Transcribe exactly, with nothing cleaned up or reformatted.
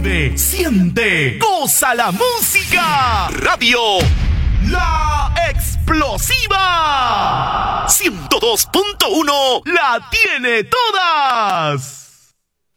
Vive, siente, goza la música. Radio La Explosiva ciento dos punto uno la tiene todas.